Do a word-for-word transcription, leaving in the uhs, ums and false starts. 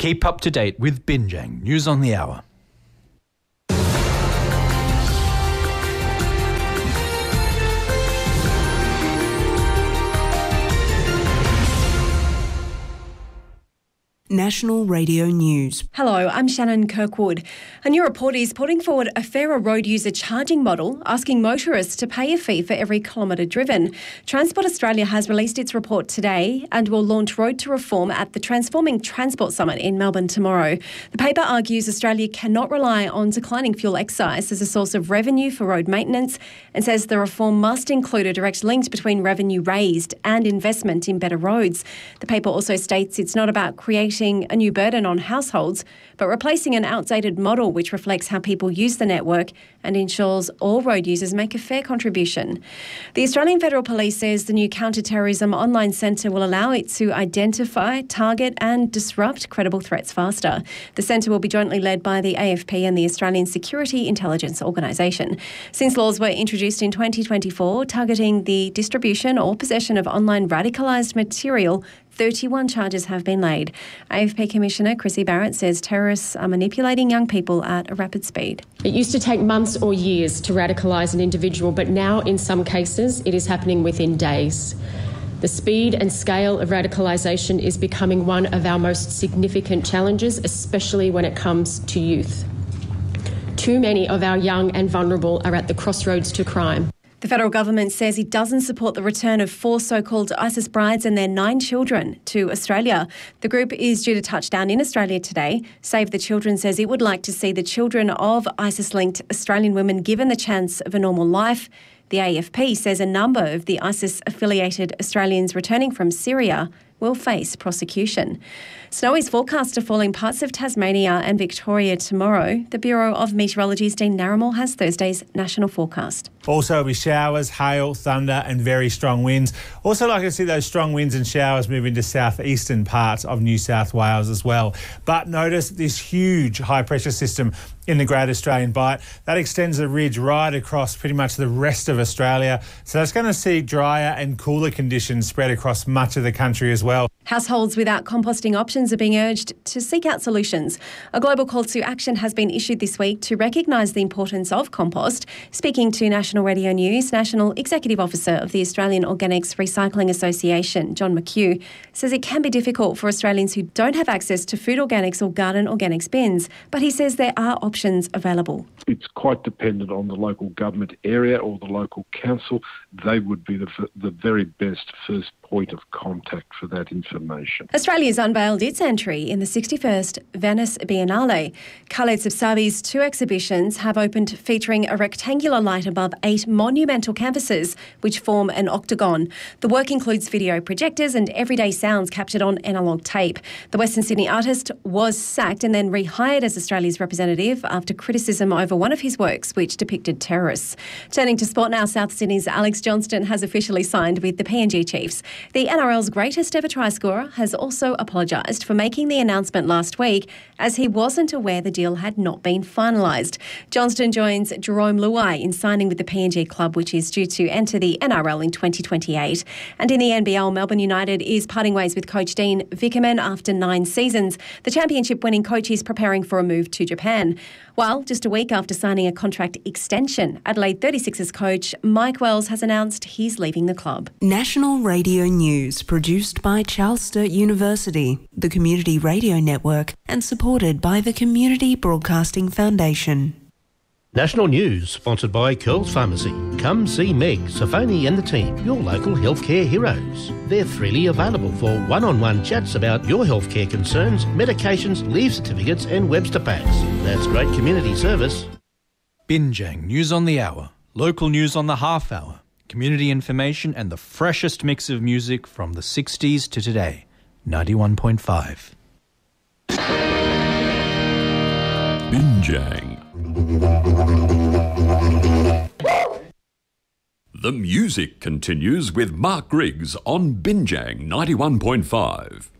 Keep up to date with Binjang News on the Hour. National Radio News. Hello, I'm Shannon Kirkwood. A new report is putting forward a fairer road user charging model, asking motorists to pay a fee for every kilometre driven. Transport Australia has released its report today and will launch Road to Reform at the Transforming Transport Summit in Melbourne tomorrow. The paper argues Australia cannot rely on declining fuel excise as a source of revenue for road maintenance and says the reform must include a direct link between revenue raised and investment in better roads. The paper also states it's not about creating a new burden on households, but replacing an outdated model which reflects how people use the network and ensures all road users make a fair contribution. The Australian Federal Police says the new counter-terrorism online centre will allow it to identify, target and disrupt credible threats faster. The centre will be jointly led by the A F P and the Australian Security Intelligence Organisation. Since laws were introduced in twenty twenty-four targeting the distribution or possession of online radicalised material, thirty-one charges have been laid. A F P Commissioner Chrissy Barrett says terrorists are manipulating young people at a rapid speed. It used to take months or years to radicalise an individual, but now in some cases it is happening within days. The speed and scale of radicalisation is becoming one of our most significant challenges, especially when it comes to youth. Too many of our young and vulnerable are at the crossroads to crime. The federal government says it doesn't support the return of four so-called ISIS brides and their nine children to Australia. The group is due to touch down in Australia today. Save the Children says it would like to see the children of ISIS-linked Australian women given the chance of a normal life. The A F P says a number of the ISIS-affiliated Australians returning from Syria will face prosecution. Snow is forecast to fall in parts of Tasmania and Victoria tomorrow. The Bureau of Meteorology's Dean Narramore has Thursday's national forecast. Also, there'll be showers, hail, thunder and very strong winds. Also like to see those strong winds and showers move into southeastern parts of New South Wales as well. But notice this huge high-pressure system in the Great Australian Bight. That extends the ridge right across pretty much the rest of Australia. So that's going to see drier and cooler conditions spread across much of the country as well. Households without composting options are being urged to seek out solutions. A global call to action has been issued this week to recognise the importance of compost. Speaking to National Radio News, National Executive Officer of the Australian Organics Recycling Association, John McHugh, says it can be difficult for Australians who don't have access to food organics or garden organics bins, but he says there are options available. It's quite dependent on the local government area or the local council. They would be the, the very best first point of contact for that information. Australia's unveiled its entry in the sixty-first Venice Biennale. Khaled Sabsabi's two exhibitions have opened featuring a rectangular light above eight monumental canvases which form an octagon. The work includes video projectors and everyday sounds captured on analogue tape. The Western Sydney artist was sacked and then rehired as Australia's representative after criticism over one of his works which depicted terrorists. Turning to sport now, South Sydney's Alex Johnston has officially signed with the P N G Chiefs. The N R L's greatest ever try scorer has also apologised for making the announcement last week as he wasn't aware the deal had not been finalised. Johnston joins Jerome Luai in signing with the P N G club, which is due to enter the N R L in twenty twenty-eight. And in the N B L, Melbourne United is parting ways with coach Dean Vickerman after nine seasons. The championship-winning coach is preparing for a move to Japan. While just a week after signing a contract extension, Adelaide thirty-sixers coach Mike Wells has announced he's leaving the club. National Radio News, produced by Charles Sturt University, the Community Radio Network, and supported by the Community Broadcasting Foundation. National News, sponsored by Curls Pharmacy. Come see Meg, Safoni and the team, your local healthcare heroes. They're freely available for one-on-one chats about your healthcare concerns, medications, leave certificates and Webster packs. That's great community service. Binjang News on the Hour, local news on the half hour, community information and the freshest mix of music from the sixties to today. ninety-one point five. Binjang. The music continues with Mark Griggs on Binjang ninety-one point five.